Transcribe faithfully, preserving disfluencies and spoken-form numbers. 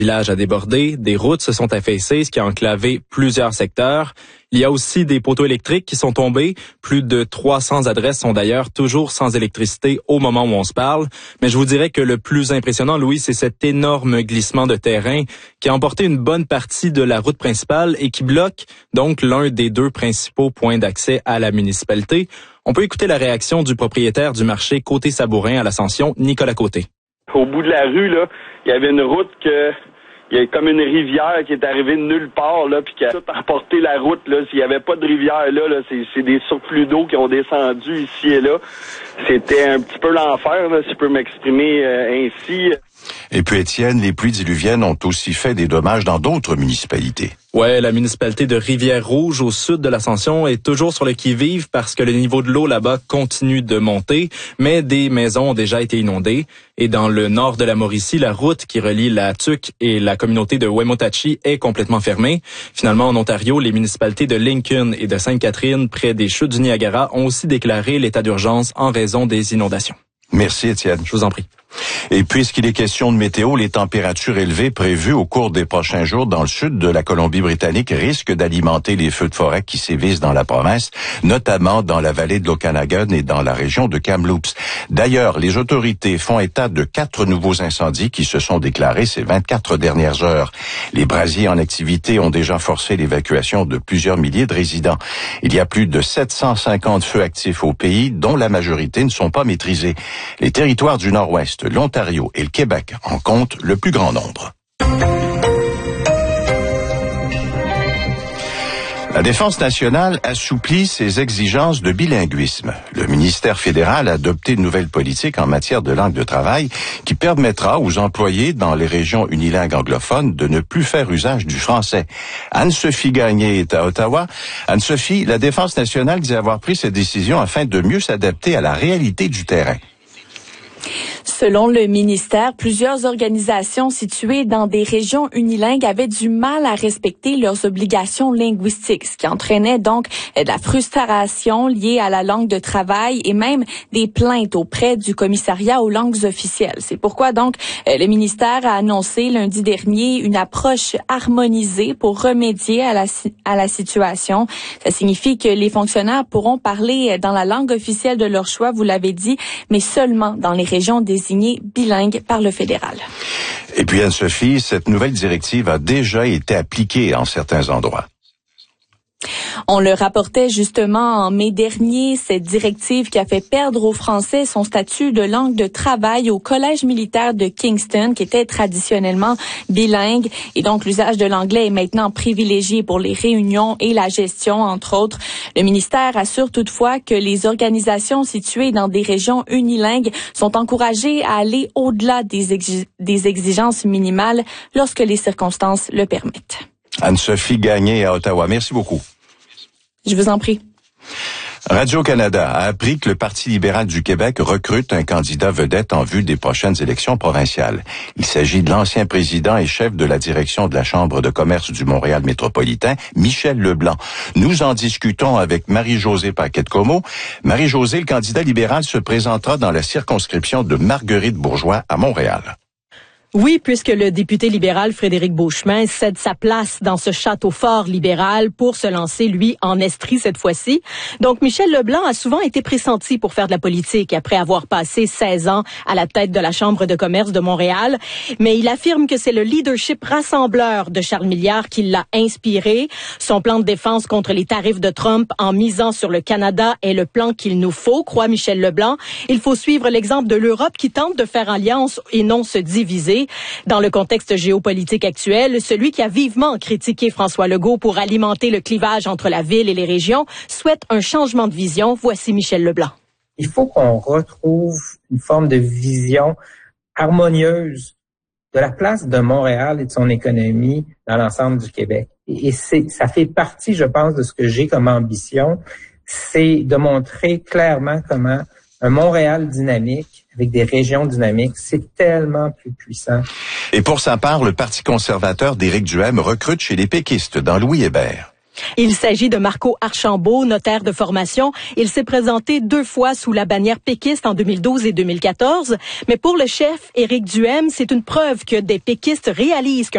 village a débordé, des routes se sont affaissées, ce qui a enclavé plusieurs secteurs. Il y a aussi des poteaux électriques qui sont tombés. Plus de trois cents adresses sont d'ailleurs toujours sans électricité au moment où on se parle. Mais je vous dirais que le plus impressionnant, Louis, c'est cet énorme glissement de terrain qui a emporté une bonne partie de la route principale et qui bloque donc l'un des deux principaux points d'accès à la municipalité. On peut écouter la réaction du propriétaire du marché Côté-Sabourin à l'Ascension, Nicolas Côté. Au bout de la rue, là, il y avait une route que... Il y a comme une rivière qui est arrivée de nulle part, là, puis qui a tout emporté la route, là. S'il n'y avait pas de rivière, là, là c'est, c'est des surplus d'eau qui ont descendu ici et là. C'était un petit peu l'enfer, là, si je peux m'exprimer euh, ainsi. Et puis, Étienne, les pluies diluviennes ont aussi fait des dommages dans d'autres municipalités. Ouais, la municipalité de Rivière-Rouge, au sud de l'Ascension, est toujours sur le qui-vive parce que le niveau de l'eau là-bas continue de monter, mais des maisons ont déjà été inondées. Et dans le nord de la Mauricie, la route qui relie la Tuque et la communauté de Wemotachi est complètement fermée. Finalement, en Ontario, les municipalités de Lincoln et de Sainte-Catherine, près des chutes du Niagara, ont aussi déclaré l'état d'urgence en raison des inondations. Merci, Étienne. Je vous en prie. Et puisqu'il est question de météo, les températures élevées prévues au cours des prochains jours dans le sud de la Colombie-Britannique risquent d'alimenter les feux de forêt qui sévissent dans la province, notamment dans la vallée de l'Okanagan et dans la région de Kamloops. D'ailleurs, les autorités font état de quatre nouveaux incendies qui se sont déclarés ces vingt-quatre dernières heures. Les brasiers en activité ont déjà forcé l'évacuation de plusieurs milliers de résidents. Il y a plus de sept cent cinquante feux actifs au pays, dont la majorité ne sont pas maîtrisés. Les territoires du Nord-Ouest, l'Ontario et le Québec en comptent le plus grand nombre. La Défense nationale assouplit ses exigences de bilinguisme. Le ministère fédéral a adopté une nouvelle politique en matière de langue de travail qui permettra aux employés dans les régions unilingues anglophones de ne plus faire usage du français. Anne-Sophie Gagné est à Ottawa. Anne-Sophie, la Défense nationale dit avoir pris cette décision afin de mieux s'adapter à la réalité du terrain. Selon le ministère, plusieurs organisations situées dans des régions unilingues avaient du mal à respecter leurs obligations linguistiques, ce qui entraînait donc de la frustration liée à la langue de travail et même des plaintes auprès du commissariat aux langues officielles. C'est pourquoi donc le ministère a annoncé lundi dernier une approche harmonisée pour remédier à la, à la situation. Ça signifie que les fonctionnaires pourront parler dans la langue officielle de leur choix, vous l'avez dit, mais seulement dans les régions désignées bilingues par le fédéral. Et puis Anne-Sophie, cette nouvelle directive a déjà été appliquée en certains endroits. On le rapportait justement en mai dernier, cette directive qui a fait perdre aux Français son statut de langue de travail au collège militaire de Kingston, qui était traditionnellement bilingue. Et donc, l'usage de l'anglais est maintenant privilégié pour les réunions et la gestion, entre autres. Le ministère assure toutefois que les organisations situées dans des régions unilingues sont encouragées à aller au-delà des, exig- des exigences minimales lorsque les circonstances le permettent. Anne-Sophie Gagné à Ottawa. Merci beaucoup. Je vous en prie. Radio-Canada a appris que le Parti libéral du Québec recrute un candidat vedette en vue des prochaines élections provinciales. Il s'agit de l'ancien président et chef de la direction de la Chambre de commerce du Montréal métropolitain, Michel Leblanc. Nous en discutons avec Marie-Josée Paquette-Comeau. Marie-Josée, le candidat libéral se présentera dans la circonscription de Marguerite-Bourgeois à Montréal. Oui, puisque le député libéral Frédéric Beauchemin cède sa place dans ce château fort libéral pour se lancer, lui, en Estrie cette fois-ci. Donc, Michel Leblanc a souvent été pressenti pour faire de la politique après avoir passé seize ans à la tête de la Chambre de commerce de Montréal. Mais il affirme que c'est le leadership rassembleur de Charles Milliard qui l'a inspiré. Son plan de défense contre les tarifs de Trump en misant sur le Canada est le plan qu'il nous faut, croit Michel Leblanc. Il faut suivre l'exemple de l'Europe qui tente de faire alliance et non se diviser. Dans le contexte géopolitique actuel, celui qui a vivement critiqué François Legault pour alimenter le clivage entre la ville et les régions souhaite un changement de vision. Voici Michel Leblanc. Il faut qu'on retrouve une forme de vision harmonieuse de la place de Montréal et de son économie dans l'ensemble du Québec. Et c'est, ça fait partie, je pense, de ce que j'ai comme ambition, c'est de montrer clairement comment un Montréal dynamique, avec des régions dynamiques, c'est tellement plus puissant. Et pour sa part, le Parti conservateur d'Éric Duhaime recrute chez les péquistes dans Louis-Hébert. Il s'agit de Marco Archambault, notaire de formation. Il s'est présenté deux fois sous la bannière péquiste en deux mille douze et deux mille quatorze. Mais pour le chef Éric Duhaime, c'est une preuve que des péquistes réalisent qu'un